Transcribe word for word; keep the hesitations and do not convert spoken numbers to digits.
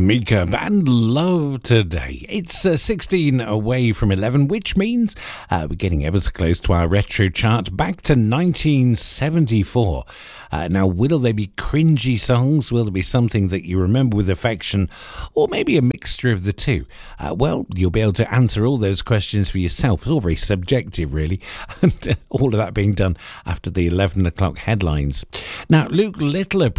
Mika and Love Today. It's uh, sixteen away from eleven, which means uh, we're getting ever so close to our retro chart back to nineteen seventy-four. Uh, now, will there be cringy songs? Will there be something that you remember with affection? Or maybe a mixture of the two? Uh, well, you'll be able to answer all those questions for yourself. It's all very subjective, really. And uh, all of that being done after the eleven o'clock headlines. Now, Luke Littler